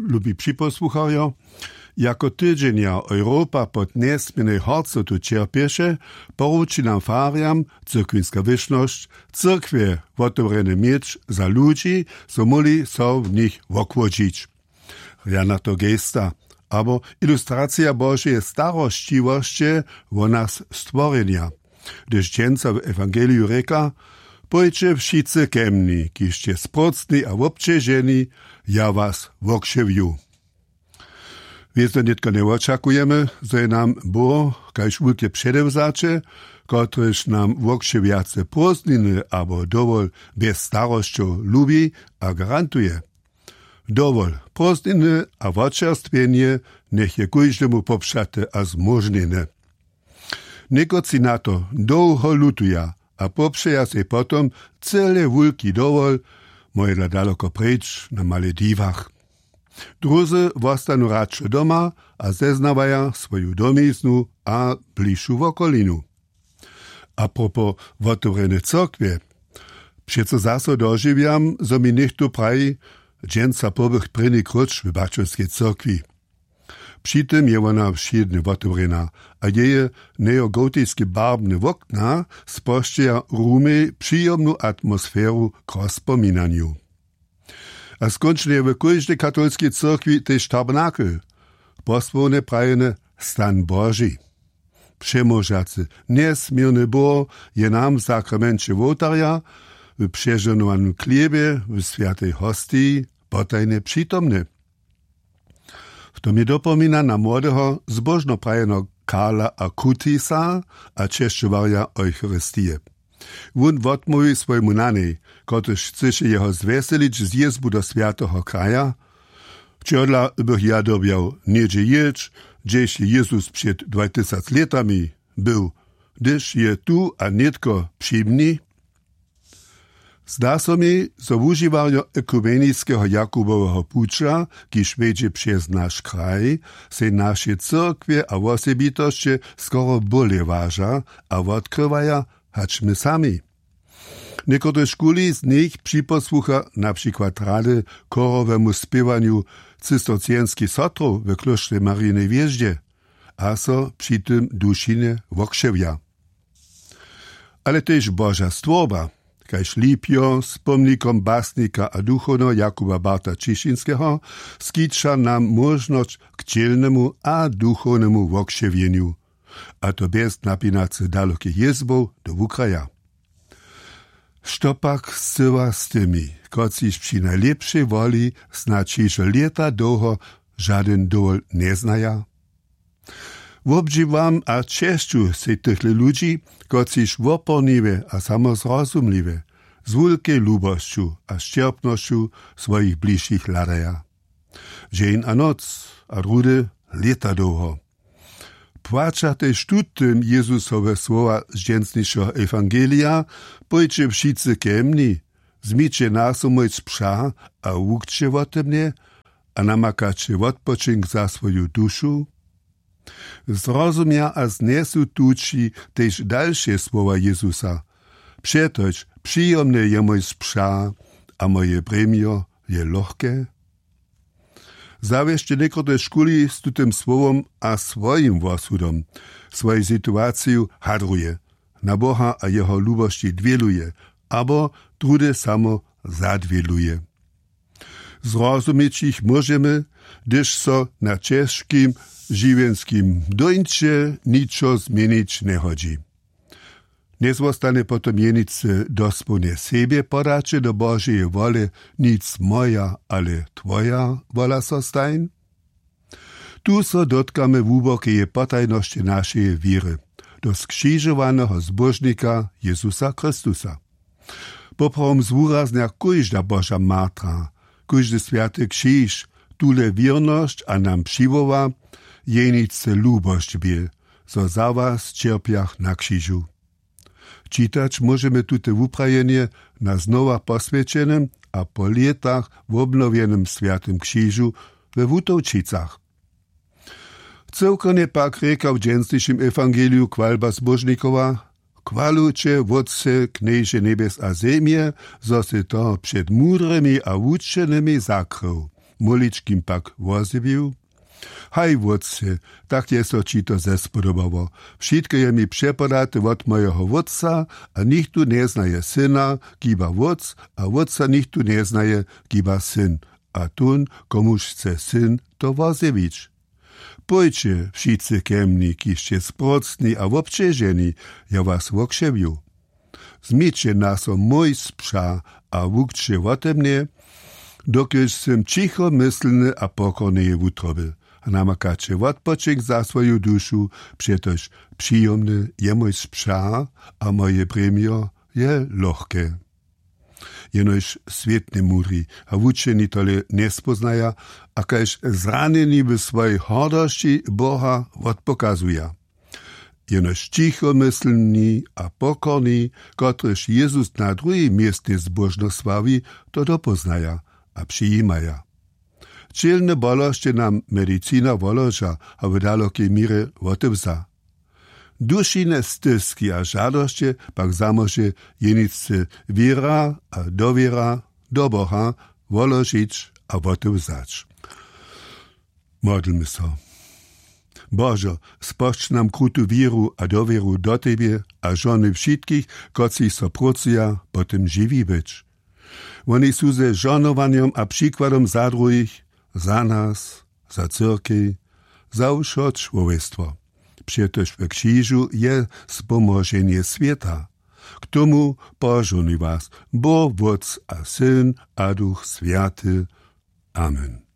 lubi připosłuchajo, jako tydzienia Europa pod nesmiernej horcotu cierpieše, poruči nam fariam cyrkwinska wyszność, cyrkwie wotobrene mieć za ludzi, so moli so w nich wokłodzić. Jana to gesta, abo ilustracja Bożej starościwości wo nas stworzenia. Gdyż dżęca w Ewangeliu reka, pójdźcie wszyscy ke mnie, kiście sprocni a obciążeni, ja was wokrzewiu. Więc to nitko nie oczekujemy, że nam Bóg, kajż wielkie przedewzacze, kotryż nam wokrzewiace prózdniny abo dowol bez starością lubi a garantuje. Dowol prózdniny a woczerstwienie niech je każdemu poprzate a zmożniene. Niekoci na to długo lutuja, a poprzeja se potom cele wulki dowol, moje daleko precz na Malediwach. Drudzy wostanu radšo doma a zeznawaja swoju domiznu a bliższą wokolinu. A propos wotobrene cyrkwie, přeco zaso dožiwiam, zo mi nichtu praji, dżęca pobych pryny krucz w Bačovskej cyrkwi. Przy tym je ona wszednie wotobrena, a jeje neogotyjskie barbne wokna spoštěja rumy przyjemną atmosferu k rozpominaniu. A skończnie je w każdej katolskiej cyrkwi też tabernakel, posłone prajene stan Boży. Przemożacy, niesmierny Bóg je nam w sakramencie wotarja, w przeżenowanym chlebie, w świętej hostii, potajne przytomne. W to mi dopomina na młodego, zbożno prajenego Karla Akutisa a czeszczowarja Eucharystie. Wun odmówi swojemu nanej, kotyż chce jeho zweselić z jezbu do świętego kraja. Wczorla bych ja dobiał niedzie jedź, gdzieś Jezus przed 2000 latami był, gdyż je tu a nitko przymni. Zda so mi, zo wužiwarjo ekumenickiego Jakubowego pucza, kiż wiedzie przez nasz kraj, se nasze cyrkwie a wosebitości skoro bole waża, a odkrywaja, hacz my sami. Niektóre szkóli z nich przyposłucha na przykład rady korowemu śpiewaniu cystocjenskich sotrów w klosztrze Maryjnej Wjeździe, a so przy tym dušinie wokrzewia. Ale też Boża stworba, kajż Lipio z pomnikom basnika a duchowno Jakuba Barta Ciszynskiego skicza nam możność k cielnemu a duchownemu wokrzewieniu, a to bez napinacy dalekich jezbów do wukraja. Štopak zsyła z tymi, kociż przy najlepszej woli znaczysze lata długo żaden dowol nie znaja? Wobdziwam a czeszczu se tych ludzi, kociż woporniwe a samozrozumliwe, z wielkiej lubością a szczerpnością swoich bliższych ladaja. Dzień a noc, a drudy lata długo. Płača też tutym Jezusowe słowa z dżęsniejszego Ewangelia, pójdźcie wszyscy ke mnie, zmicie nasumojc psa, a łukcie wote mnie, a namakacie odpoczynk za swoją duszu. Zrozumia a znesu tuci też dalsze słowa Jezusa. Przetoć przyjemne je mój psa, a moje bremio je lohkie. Zawieście niektóre szkóli z tym słowom a swoim wosudom, swoją sytuację hadruje, na Boha a jeho lubości dwieluje, abo drude samo zadwieluje. Zrozumieć ich możemy, gdyż so na czeskim, żywienskim dońcie niczo zmienić nie chodzi. Nie zostanie potom jenice dosłownie siebie podacie do Bożej woli, nic moja, ale twoja wola zostań. Tu so dotkamy głębokiej potajności naszej wiry, do skrzyżowanego zbożnika Jezusa Chrystusa. Poprom zwuraznia każda Boża Matra, każdy święty krzyż, tule wierność a nam przywoła, jenice lubość bie, so za was cierpiach na krzyżu. Czytać możemy tute wuprajenie na znowa poswieczenym a po latach w obnowionym Świętym Krzyżu we Wutowczycach. Całkonie pak reka w dżęsniejszym Ewangeliu kwalba zbożnikowa, chwalucie wodce knieże niebes a ziemie, zo se to przed mudrymi a wuczonymi zakrył. muličkim pak wozybił. Haj, wódce, tak je so ci to zespodobało. Wszystko je mi przepodaty od mojego wódca, a nikt tu nie znaje syna, giba wódz, a wódca nikt tu nie znaje, giba syn. A tun, komuż chce syn, to wozybić. Pójdźcie, wszyscy kemni, kiście sprocni a wobczeżeni, ja was wokrzebiu. Zmiećcie nas o mój sprza, a wukcie wotemnie, dokiż sem cicho myslny a pokorny je wutroby. A namakacie odpoczynek za swoją duszu, przetoż przyjemny je mój sprza, a moje premio je lohke. Jenož svět nemudrý a vučení tole nespoznaja, a kaž zranení v svojej hordosti Boha odpokazuja. Jenož tichomyslný a pokorný, kotrež Jezus na druhém mieste zbožno slaví, to dopoznaja a přijímaja. Čelne bološte nam medicína voloža a v dalokej míre otevza. Dušine stysky a žadošte pak zamože jenice wiera a dowiera do Boha woložić a otevzač. Modlmy so. Boże, spošť nam krutu wieru a dowieru do Tebie a żony wszystkich, koci so pracuja potem živí być. Oni sú ze żonowaniom a przykładom za druhých, za nás, za cyrkej, za všo człowiestwo. Przecież w krzyżu je spomożenie świata. K tomu pożony was, Bo Wódz a Syn a Duch Święty. Amen.